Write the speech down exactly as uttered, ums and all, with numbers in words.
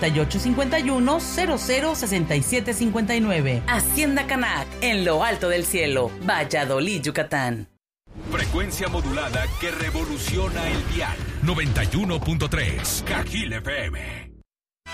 ocho cinco uno, cero cero seis siete cinco nueve. Hacienda Canac, en lo alto del cielo, Valladolid, Yucatán. Frecuencia modulada que revoluciona el dial. noventa y uno punto tres, Cajil F M.